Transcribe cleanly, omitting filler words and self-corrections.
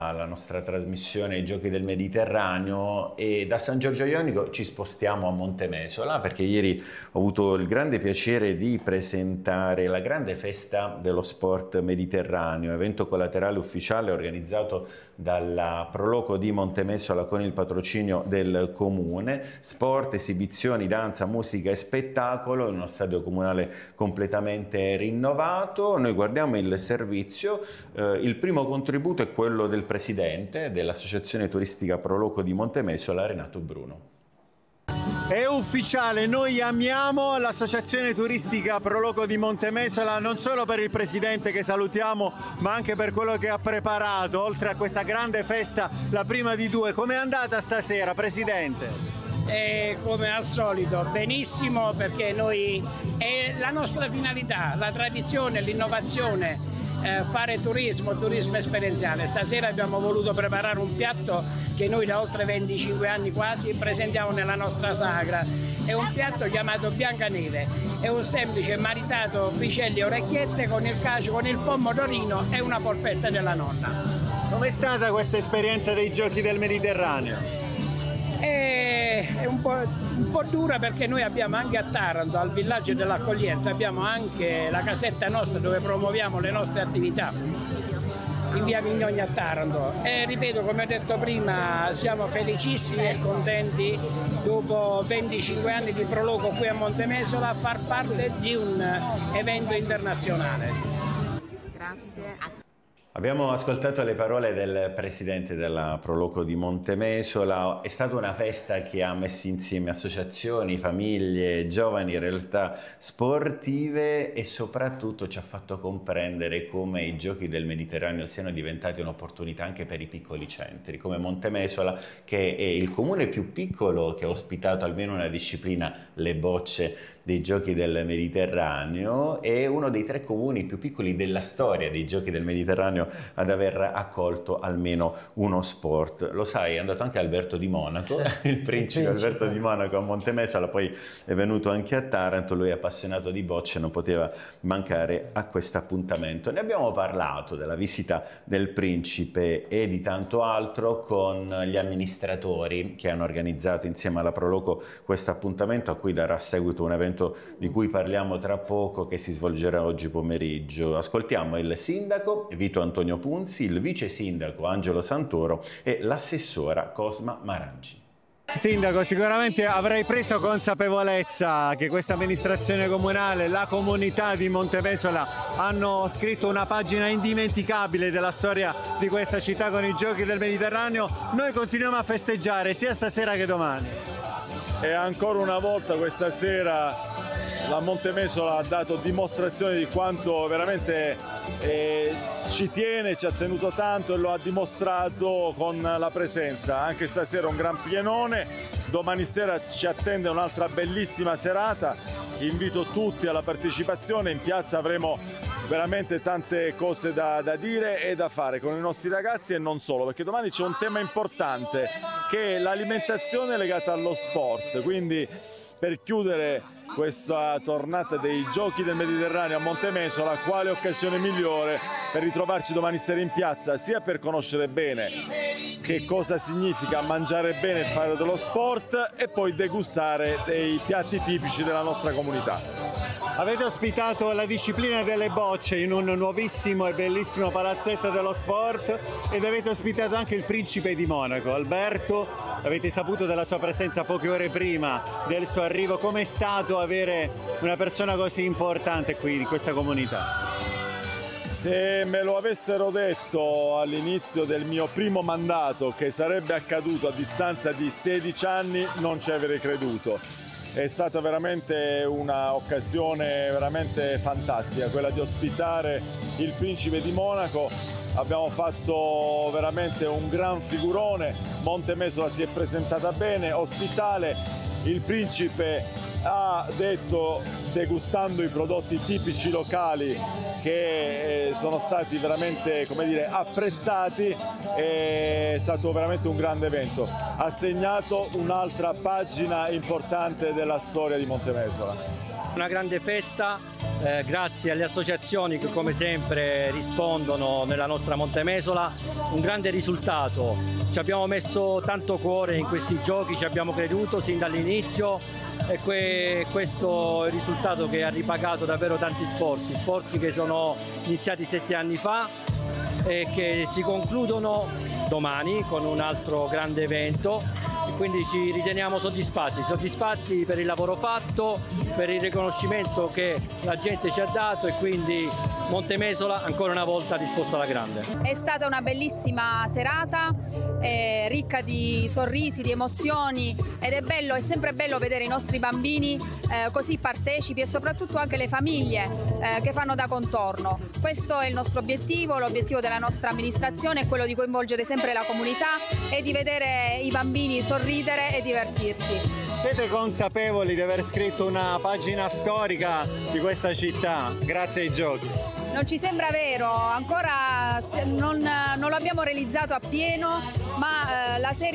alla nostra trasmissione I Giochi del Mediterraneo, e da San Giorgio Ionico ci spostiamo a Montemesola perché ieri ho avuto il grande piacere di presentare la grande festa dello sport mediterraneo, evento collaterale ufficiale organizzato dalla Proloco di Montemesola con il patrocinio del comune. Sport, esibizioni, danza, musica e spettacolo in uno stadio comunale completamente rinnovato. Noi guardiamo il servizio, il primo contributo è quello del presidente dell'Associazione Turistica Proloco di Montemesola, Renato Bruno. È ufficiale, noi amiamo l'Associazione Turistica Proloco di Montemesola non solo per il presidente che salutiamo, ma anche per quello che ha preparato, oltre a questa grande festa, la prima di due. Com'è andata stasera, presidente? Come al solito, benissimo, perché noi è la nostra finalità, la tradizione, l'innovazione. Fare turismo esperienziale. Stasera abbiamo voluto preparare un piatto che noi da oltre 25 anni quasi presentiamo nella nostra sagra. È un piatto chiamato Biancaneve, è un semplice marinato fricelli e orecchiette con il cacio, con il pomodorino e una polpetta della nonna. Com'è stata questa esperienza dei Giochi del Mediterraneo? È un po' dura, perché noi abbiamo anche a Taranto, al villaggio dell'accoglienza, abbiamo anche la casetta nostra dove promuoviamo le nostre attività in via Mignogni a Taranto, e ripeto, come ho detto prima, siamo felicissimi e contenti dopo 25 anni di Proloco qui a Montemesola a far parte di un evento internazionale. Grazie. Abbiamo ascoltato le parole del presidente della Proloco di Montemesola. È stata una festa che ha messo insieme associazioni, famiglie, giovani, realtà sportive, e soprattutto ci ha fatto comprendere come i Giochi del Mediterraneo siano diventati un'opportunità anche per i piccoli centri, come Montemesola, che è il comune più piccolo che ha ospitato almeno una disciplina, le bocce dei Giochi del Mediterraneo, è uno dei 3 comuni più piccoli della storia dei Giochi del Mediterraneo ad aver accolto almeno uno sport. Lo sai, è andato anche Alberto di Monaco, il principe Alberto di Monaco a Montemesola, poi è venuto anche a Taranto, lui è appassionato di bocce, non poteva mancare a questo appuntamento. Ne abbiamo parlato della visita del principe e di tanto altro con gli amministratori che hanno organizzato insieme alla Proloco questo appuntamento, a cui darà seguito un evento di cui parliamo tra poco, che si svolgerà oggi pomeriggio. Ascoltiamo il sindaco Vito Antonio Punzi, il vice sindaco Angelo Santoro e l'assessora Cosma Maraggi. Sindaco, sicuramente avrai preso consapevolezza che questa amministrazione comunale, la comunità di Montemesola hanno scritto una pagina indimenticabile della storia di questa città con i Giochi del Mediterraneo. Noi continuiamo a festeggiare sia stasera che domani. E ancora una volta questa sera la Montemesola ha dato dimostrazione di quanto veramente ci tiene, ci ha tenuto tanto, e lo ha dimostrato con la presenza. Anche stasera un gran pienone, domani sera ci attende un'altra bellissima serata. Invito tutti alla partecipazione, in piazza avremo veramente tante cose da dire e da fare con i nostri ragazzi, e non solo, perché domani c'è un tema importante che è l'alimentazione legata allo sport. Quindi, per chiudere questa tornata dei Giochi del Mediterraneo a Montemesola, quale occasione migliore per ritrovarci domani sera in piazza, sia per conoscere bene che cosa significa mangiare bene e fare dello sport, e poi degustare dei piatti tipici della nostra comunità. Avete ospitato la disciplina delle bocce in un nuovissimo e bellissimo palazzetto dello sport, ed avete ospitato anche il principe di Monaco, Alberto. Avete saputo della sua presenza poche ore prima del suo arrivo. Com'è stato avere una persona così importante qui in questa comunità? Se me lo avessero detto all'inizio del mio primo mandato che sarebbe accaduto a distanza di 16 anni, non ci avrei creduto. È stata veramente un'occasione veramente fantastica quella di ospitare il principe di Monaco. Abbiamo fatto veramente un gran figurone, Montemesola si è presentata bene, ospitale. Il principe ha detto, degustando i prodotti tipici locali, che sono stati veramente, come dire, apprezzati. È stato veramente un grande evento, ha segnato un'altra pagina importante della storia di Montemesola. Una grande festa grazie alle associazioni che come sempre rispondono nella nostra Montemesola, un grande risultato. Ci abbiamo messo tanto cuore in questi giochi, ci abbiamo creduto sin dall'inizio e questo è il risultato che ha ripagato davvero tanti sforzi che sono iniziati 7 anni fa e che si concludono domani con un altro grande evento. E quindi ci riteniamo soddisfatti per il lavoro fatto, per il riconoscimento che la gente ci ha dato e quindi Montemesola ancora una volta ha risposto alla grande. È stata una bellissima serata, ricca di sorrisi, di emozioni ed è sempre bello vedere i nostri bambini così partecipi e soprattutto anche le famiglie che fanno da contorno. Questo è il nostro obiettivo, l'obiettivo della nostra amministrazione è quello di coinvolgere sempre la comunità e di vedere i bambini sorridere e divertirsi. Siete consapevoli di aver scritto una pagina storica di questa città grazie ai giochi? Non ci sembra vero, ancora non lo abbiamo realizzato appieno, ma la serie